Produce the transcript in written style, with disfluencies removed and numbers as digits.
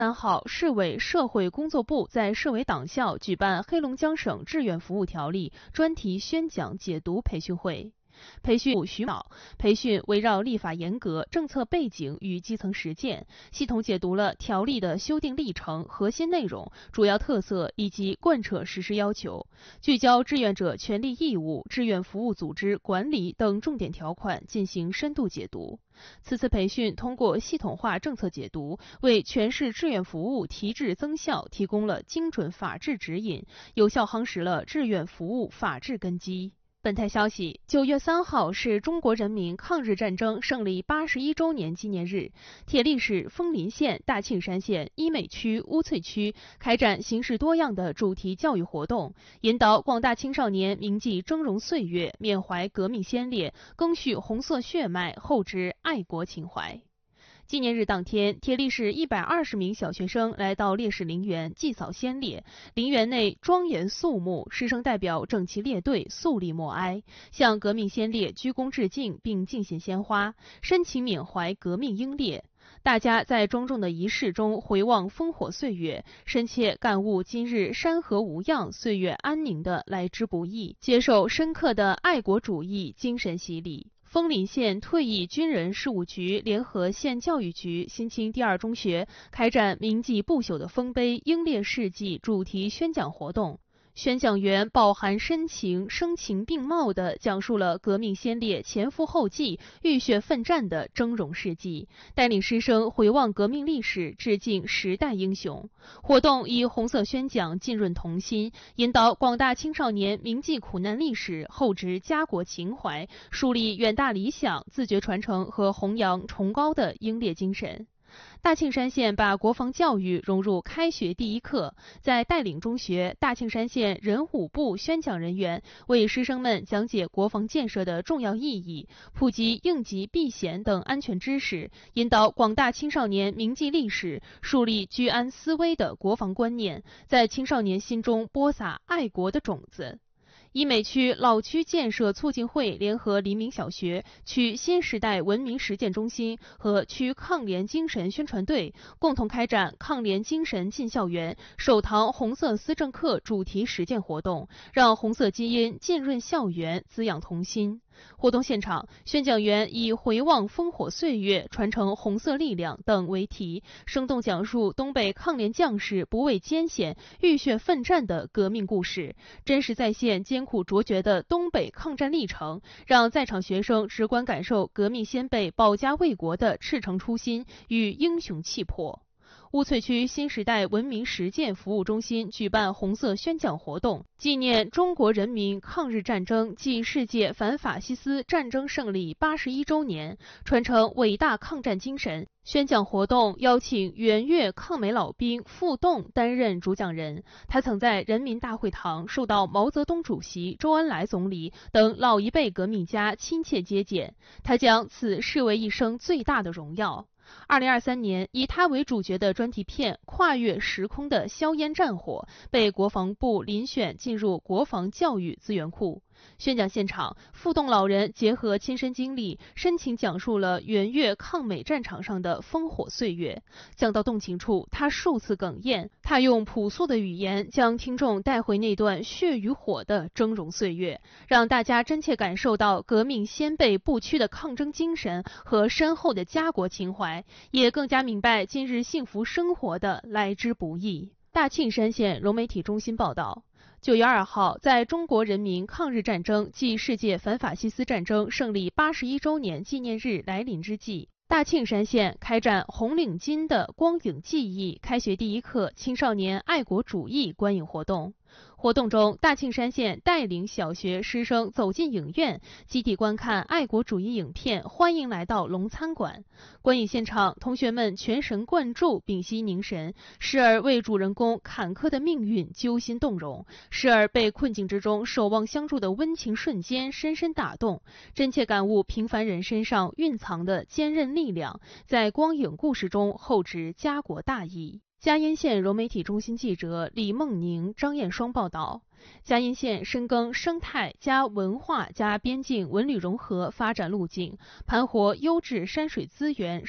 3号，市委社会工作部在市委党校举办黑龙江省志愿服务条例专题宣讲解读培训会。培训徐导，培训围绕立法严格、政策背景与基层实践，系统解读了条例的修订历程、核心内容、主要特色以及贯彻实施要求，聚焦志愿者权利义务、志愿服务组织管理等重点条款进行深度解读。此次培训通过系统化政策解读，为全市志愿服务提质增效提供了精准法治指引，有效夯实了志愿服务法治根基。本台消息，9月3号是中国人民抗日战争胜利81周年纪念日，铁力市枫林县、大庆山县、伊美区、乌翠区开展形式多样的主题教育活动，引导广大青少年铭记峥嵘岁月，缅怀革命先烈，赓续红色血脉，厚植爱国情怀。纪念日当天，铁力市120名小学生来到烈士陵园祭扫先烈，陵园内庄严肃穆，师生代表整齐列队，肃立默哀，向革命先烈鞠躬致敬并敬献鲜花，深情缅怀革命英烈。大家在庄重的仪式中回望烽火岁月，深切感悟今日山河无恙、岁月安宁的来之不易，接受深刻的爱国主义精神洗礼。枫林县退役军人事务局联合县教育局新青第2中学开展铭记不朽的丰碑、英烈事迹主题宣讲活动。宣讲员饱含深情、声情并茂地讲述了革命先烈前赴后继、浴血奋战的峥嵘事迹，带领师生回望革命历史，致敬时代英雄。活动以红色宣讲浸润童心，引导广大青少年铭记苦难历史，厚植家国情怀，树立远大理想，自觉传承和弘扬崇高的英烈精神。大庆山县把国防教育融入开学第一课，在带领中学，大庆山县人武部宣讲人员为师生们讲解国防建设的重要意义，普及应急避险等安全知识，引导广大青少年铭记历史，树立居安思危的国防观念，在青少年心中播撒爱国的种子。伊美区老区建设促进会联合黎明小学、区新时代文明实践中心和区抗联精神宣传队共同开展抗联精神进校园首堂红色思政课主题实践活动，让红色基因浸润校园，滋养童心。活动现场，宣讲员以回望烽火岁月、传承红色力量等为题，生动讲述东北抗联将士不畏艰险、浴血奋战的革命故事，真实再现艰苦卓绝的东北抗战历程，让在场学生直观感受革命先辈保家卫国的赤诚初心与英雄气魄。乌翠区新时代文明实践服务中心举办红色宣讲活动，纪念中国人民抗日战争暨世界反法西斯战争胜利81周年，传承伟大抗战精神。宣讲活动邀请援越抗美老兵傅栋担任主讲人，他曾在人民大会堂受到毛泽东主席、周恩来总理等老一辈革命家亲切接见，他将此视为一生最大的荣耀。2023年，以他为主角的专题片《跨越时空的硝烟战火》被国防部遴选进入国防教育资源库。宣讲现场，傅栋老人结合亲身经历，深情讲述了援越抗美战场上的烽火岁月。讲到动情处，他数次哽咽，他用朴素的语言将听众带回那段血与火的峥嵘岁月，让大家真切感受到革命先辈不屈的抗争精神和深厚的家国情怀，也更加明白今日幸福生活的来之不易。大庆山县融媒体中心报道，9月2号，在中国人民抗日战争暨世界反法西斯战争胜利81周年纪念日来临之际，大庆山县开展红领巾的光影记忆开学第一课青少年爱国主义观影活动。活动中，大庆山县带领小学师生走进影院，集体观看爱国主义影片《欢迎来到龙餐馆》。观影现场，同学们全神贯注，屏息凝神，时而为主人公坎坷的命运揪心动容，时而被困境之中守望相助的温情瞬间深深打动，真切感悟平凡人身上蕴藏的坚韧力量，在光影故事中厚植家国大义。嘉荫县融媒体中心记者李梦宁、张艳双报道，嘉荫县深耕生态加文化加边境文旅融合发展路径，盘活优质山水资源。